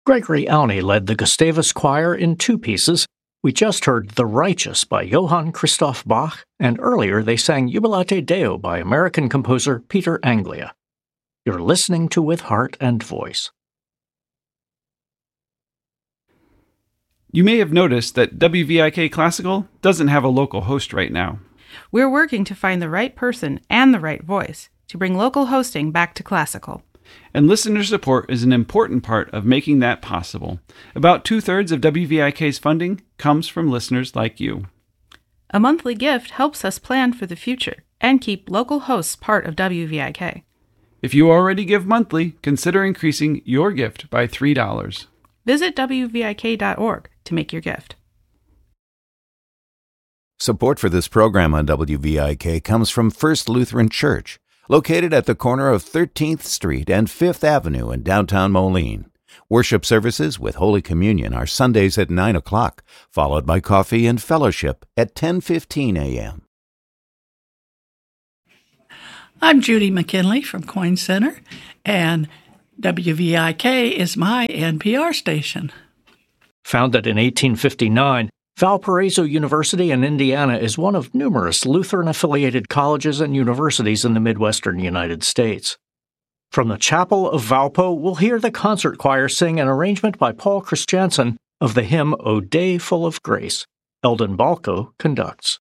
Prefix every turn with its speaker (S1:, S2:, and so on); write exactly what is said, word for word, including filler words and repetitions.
S1: Gregory Aune led the Gustavus Choir in two pieces. We just heard The Righteous by Johann Christoph Bach, and earlier they sang Jubilate Deo by American composer Peter Anglia. You're listening to With Heart and Voice.
S2: You may have noticed that W V I K Classical doesn't have a local host right now.
S3: We're working to find the right person and the right voice to bring local hosting back to classical.
S2: And listener support is an important part of making that possible. About two-thirds of W V I K's funding comes from listeners like you.
S3: A monthly gift helps us plan for the future and keep local hosts part of W V I K.
S2: If you already give monthly, consider increasing your gift by three dollars.
S3: Visit W V I K dot org to make your gift.
S4: Support for this program on W V I K comes from First Lutheran Church, located at the corner of thirteenth Street and fifth Avenue in downtown Moline. Worship services with Holy Communion are Sundays at nine o'clock, followed by coffee and fellowship at ten fifteen a.m.
S5: I'm Judy McKinley from Coin Center, and W V I K is my N P R station.
S1: Founded in eighteen fifty-nine, Valparaiso University in Indiana is one of numerous Lutheran-affiliated colleges and universities in the Midwestern United States. From the Chapel of Valpo, we'll hear the concert choir sing an arrangement by Paul Christiansen of the hymn O Day Full of Grace. Eldon Balco conducts.